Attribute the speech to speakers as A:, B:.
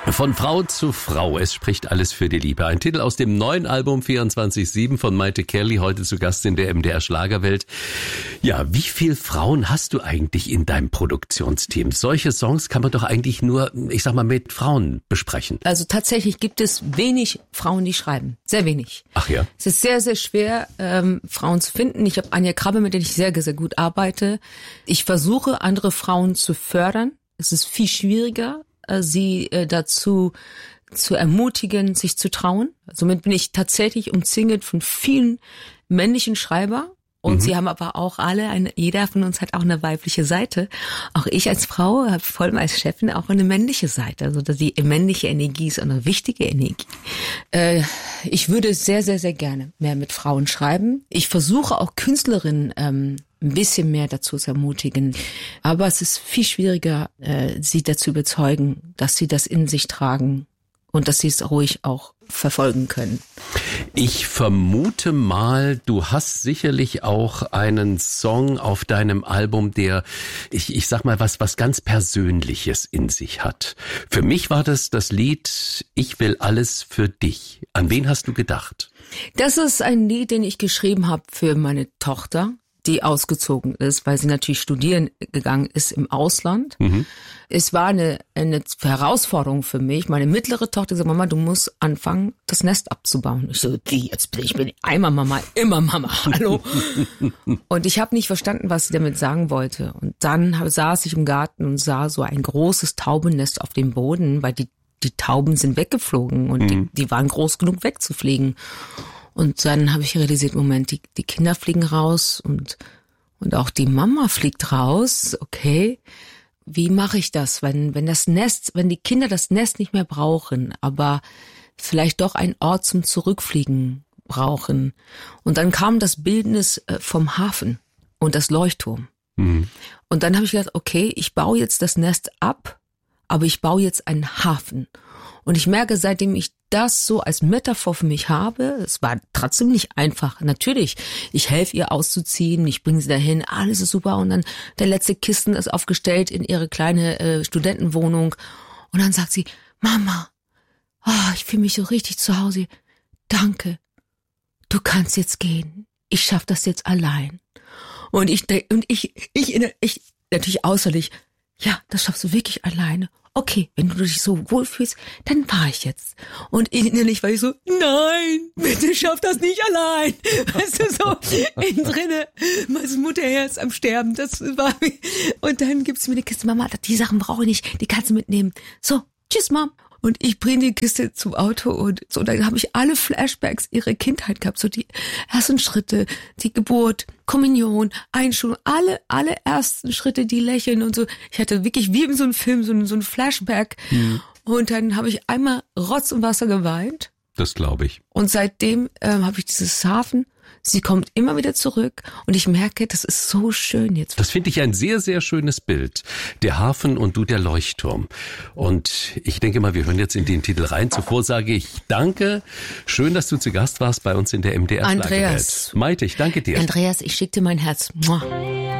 A: Von Frau zu Frau, es spricht alles für die Liebe. Ein Titel aus dem neuen Album 24/7 von Mayte Kelly, heute zu Gast in der MDR Schlagerwelt. Ja, wie viele Frauen hast du eigentlich in deinem Produktionsteam? Solche Songs kann man doch eigentlich nur, ich sag mal, mit Frauen besprechen.
B: Also tatsächlich gibt es wenig Frauen, die schreiben. Sehr wenig.
A: Ach ja?
B: Es ist sehr, sehr schwer, Frauen zu finden. Ich habe Anja Krabbe, mit der ich sehr, sehr gut arbeite. Ich versuche, andere Frauen zu fördern. Es ist viel schwieriger, sie dazu zu ermutigen, sich zu trauen. Somit bin ich tatsächlich umzingelt von vielen männlichen Schreiber. Und sie haben aber auch alle, jeder von uns hat auch eine weibliche Seite. Auch ich als Frau habe vor allem als Chefin auch eine männliche Seite. Also die männliche Energie ist eine wichtige Energie. Ich würde sehr, sehr, sehr gerne mehr mit Frauen schreiben. Ich versuche auch Künstlerinnen ein bisschen mehr dazu zu ermutigen. Aber es ist viel schwieriger, sie dazu überzeugen, dass sie das in sich tragen und dass sie es ruhig auch verfolgen können.
A: Ich vermute mal, du hast sicherlich auch einen Song auf deinem Album, der, ich sag mal, was ganz Persönliches in sich hat. Für mich war das Lied Ich will alles für dich. An wen hast du gedacht?
B: Das ist ein Lied, den ich geschrieben habe für meine Tochter, die ausgezogen ist, weil sie natürlich studieren gegangen ist im Ausland. Es war eine Herausforderung für mich. Meine mittlere Tochter gesagt, Mama, du musst anfangen, das Nest abzubauen. Ich so, ich bin einmal Mama, immer Mama, hallo. Und ich habe nicht verstanden, was sie damit sagen wollte. Und dann saß ich im Garten und sah so ein großes Taubennest auf dem Boden, weil die Tauben sind weggeflogen und die waren groß genug wegzufliegen. Und dann habe ich realisiert, Moment, die Kinder fliegen raus und auch die Mama fliegt raus. Okay, wie mache ich das, wenn die Kinder das Nest nicht mehr brauchen, aber vielleicht doch einen Ort zum Zurückfliegen brauchen? Und dann kam das Bildnis vom Hafen und das Leuchtturm. Und dann habe ich gedacht, okay, ich baue jetzt das Nest ab, aber ich baue jetzt einen Hafen. Und ich merke, seitdem ich das so als Metaphor für mich habe, es war trotzdem nicht einfach. Natürlich, ich helfe ihr auszuziehen, ich bringe sie dahin, alles ist super. Und dann der letzte Kisten ist aufgestellt in ihre kleine Studentenwohnung. Und dann sagt sie, Mama, ich fühle mich so richtig zu Hause. Danke, du kannst jetzt gehen. Ich schaffe das jetzt allein. Und ich natürlich außerlich, ja, das schaffst du wirklich alleine. Okay, wenn du dich so wohlfühlst, dann fahr ich jetzt. Und innerlich war ich so, nein, bitte schaff das nicht allein. Weißt du, so innen drinne, mein Mutterherz am Sterben, das war wie. Und dann gibt's mir eine Kiste, Mama, die Sachen brauche ich nicht, die kannst du mitnehmen. So, tschüss, Mom. Und ich bringe die Kiste zum Auto und so, dann habe ich alle Flashbacks ihrer Kindheit gehabt, so die ersten Schritte, die Geburt, Kommunion, Einschulung, alle ersten Schritte, die lächeln und so. Ich hatte wirklich wie in so einem Film so ein Flashback. Und dann habe ich einmal Rotz und Wasser geweint.
A: Das glaube ich.
B: Und seitdem habe ich dieses Hafen. Sie kommt immer wieder zurück und ich merke, das ist so schön jetzt.
A: Das finde ich ein sehr, sehr schönes Bild. Der Hafen und du der Leuchtturm. Und ich denke mal, wir hören jetzt in den Titel rein. Zuvor sage ich danke. Schön, dass du zu Gast warst bei uns in der MDR Schlagerwelt.
B: Andreas.
A: Mayte, ich danke dir.
B: Andreas, ich schicke dir mein Herz. Mua.